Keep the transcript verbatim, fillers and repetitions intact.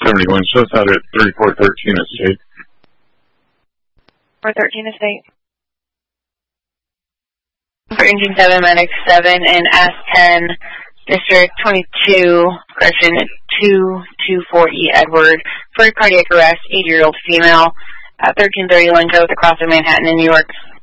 seventy-one, shows out at thirty-four thirteen Estate. four thirteen Estate. For engine seven, medic seven, and S ten, District twenty-two, correction, two two four E Edward, for cardiac arrest, eighty-year-old female, at thirteen thirty Lincoln, across of Manhattan in New York.